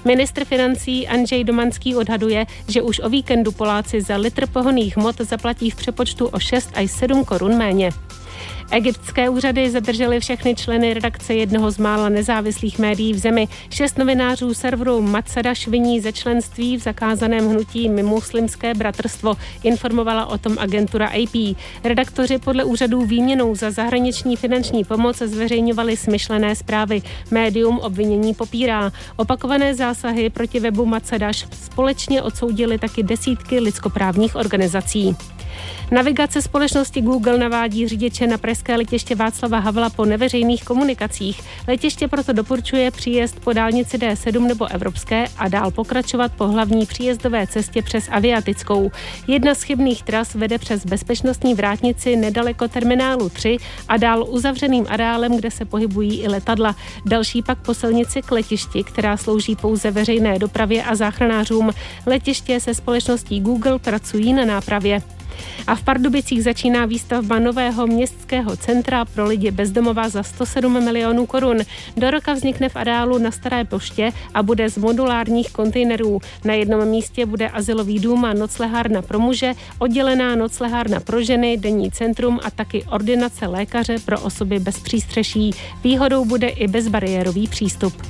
Ministr financí Andřej Domanský odhaduje, že už o víkendu Poláci za litr pohonných hmot zaplatí v přepočtu o 6 až 7 korun méně. Egyptské úřady zadržely všechny členy redakce jednoho z mála nezávislých médií v zemi. 6 novinářů serveru Matsadaš viní ze členství v zakázaném hnutí Muslimské bratrstvo, informovala o tom agentura AP. Redaktoři podle úřadů výměnou za zahraniční finanční pomoc zveřejňovali smyšlené zprávy. Médium obvinění popírá. Opakované zásahy proti webu Matsadaš společně odsoudili taky desítky lidskoprávních organizací. Navigace společnosti Google navádí řidiče na pražské letiště Václava Havla po neveřejných komunikacích. Letiště proto doporučuje příjezd po dálnici D7 nebo Evropské a dál pokračovat po hlavní příjezdové cestě přes Aviatickou. Jedna z chybných tras vede přes bezpečnostní vrátnici nedaleko terminálu 3 a dál uzavřeným areálem, kde se pohybují i letadla. Další pak po silnici k letišti, která slouží pouze veřejné dopravě a záchranářům. Letiště se společností Google pracují na nápravě. A v Pardubicích začíná výstavba nového městského centra pro lidi bezdomova za 107 milionů korun. Do roka vznikne v areálu na Staré poště a bude z modulárních kontejnerů. Na jednom místě bude azylový dům a noclehárna pro muže, oddělená noclehárna pro ženy, denní centrum a taky ordinace lékaře pro osoby bez přístřeší. Výhodou bude i bezbariérový přístup.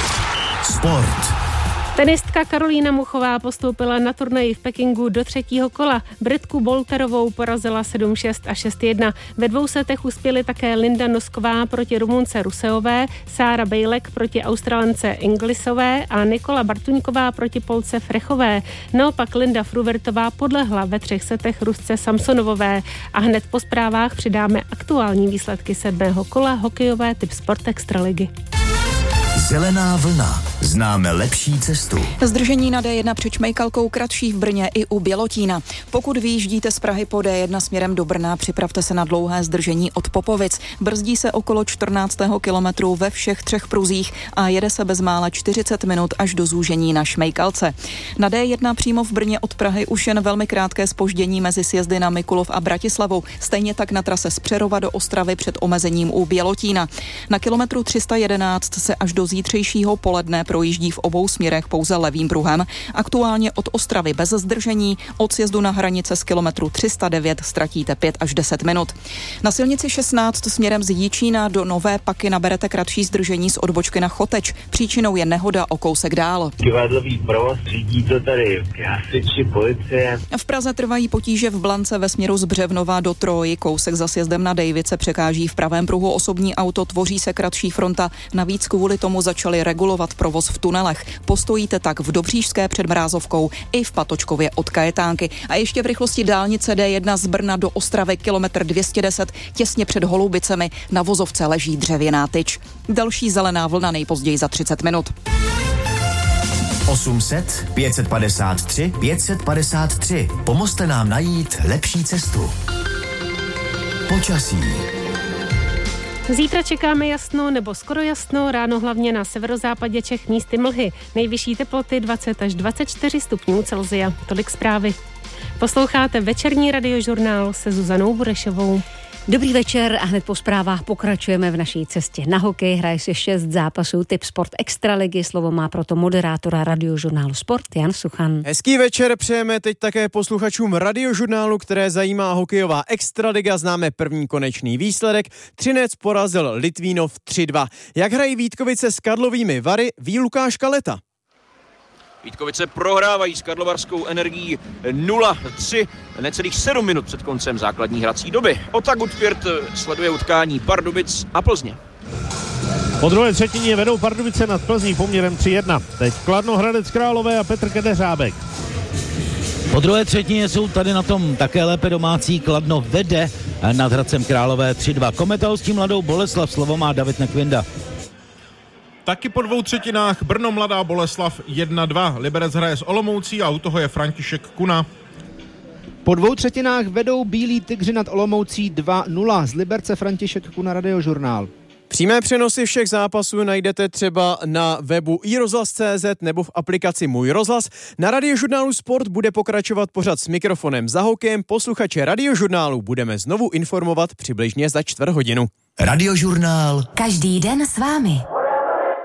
Sport. Tenistka Karolína Muchová postoupila na turnaji v Pekingu do 3. kola. Britku Bolterovou porazila 7-6 a 6-1. Ve 2 setech uspěly také Linda Nosková proti Rumunce Ruseové, Sára Bejlek proti Australance Inglisové a Nikola Bartuňková proti Polce Frechové. Naopak Linda Fruvertová podlehla ve 3 setech Rusce Samsonovové. A hned po zprávách přidáme aktuální výsledky 7. kola hokejové Tip Sport Extraligy. Zelená vlna. Známe lepší cestu. Zdržení na D1 před Čmejkalkou kratší v Brně i u Bělotína. Pokud vyjíždíte z Prahy po D1 směrem do Brna, připravte se na dlouhé zdržení od Popovic. Brzdí se okolo 14. kilometru ve všech 3 pruzích a jede se bezmála 40 minut až do zúžení na Šmejkalce. Na D1 přímo v Brně od Prahy už jen velmi krátké zpoždění mezi sjezdy na Mikulov a Bratislavou. Stejně tak na trase z Přerova do Ostravy před omezením u Bělotína. Na kilometru 311 se až do zítřejšího poledne projíždí v obou směrech pouze levým pruhem. Aktuálně od Ostravy bez zdržení, od sjezdu na hranice z kilometru 309 ztratíte 5 až 10 minut. Na silnici 16 směrem z Jičína do Nové Paky naberete kratší zdržení z odbočky na Choteč. Příčinou je nehoda o kousek dál. Divadlový provoz, řídí to tady hasiči, policie. V Praze trvají potíže v Blance ve směru z Břevnova do Troji. Kousek za sjezdem na Dejvice překáží v pravém pruhu osobní auto, tvoří se kratší fronta. Navíc kvůli tomu začali regulovat provoz v tunelech. Postojíte tak v Dobříšské před Mrázovkou i v Patočkově od Kajetánky. A ještě v rychlosti dálnice D1 z Brna do Ostravy kilometr 210 těsně před Holubicemi. Na vozovce leží dřevěná tyč. Další zelená vlna nejpozději za 30 minut. 800 553 553. Pomozte nám najít lepší cestu. Počasí. Zítra čekáme jasno nebo skoro jasno, ráno hlavně na severozápadě Čech místy mlhy. Nejvyšší teploty 20 až 24 stupňů Celsia. Tolik zprávy. Posloucháte večerní radiožurnál se Zuzanou Burešovou. Dobrý večer a hned po zprávách pokračujeme v naší cestě na hokej. Hraje se 6 zápasů Tip Sport Extraligy. Slovo má proto moderátora radiožurnálu Sport Jan Suchan. Hezký večer přejeme teď také posluchačům radiožurnálu, které zajímá hokejová Extraliga. Známe první konečný výsledek. Třinec porazil Litvínov 3-2. Jak hrají Vítkovice s Karlovými Vary, ví Lukáš Kaleta. Vítkovice prohrávají s karlovarskou energií 0-3 necelých 7 minut před koncem základní hrací doby. Ota Gutfirth sleduje utkání Pardubic a Plzně. Po druhé třetině vedou Pardubice nad Plzní poměrem 3-1. Teď Kladno, Hradec Králové a Petr Kedeřábek. Po druhé třetině jsou tady na tom také lépe domácí. Kladno vede nad Hradcem Králové 3-2. Kometal s tím Mladou Boleslav, slovo má David Nekvinda. Taky po 2 třetinách Brno Mladá Boleslav 1-2. Liberec hraje s Olomoucí a u toho je František Kuna. Po 2 třetinách vedou Bílí Tygři nad Olomoucí 2-0. Z Liberce František Kuna, Radiožurnál. Přímé přenosy všech zápasů najdete třeba na webu iRozhlas.cz nebo v aplikaci Můj rozhlas. Na Radiožurnálu Sport bude pokračovat pořad s mikrofonem za hokejem. Posluchače Radiožurnálu budeme znovu informovat přibližně za 4 hodinu. Radiožurnál. Každý den s vámi.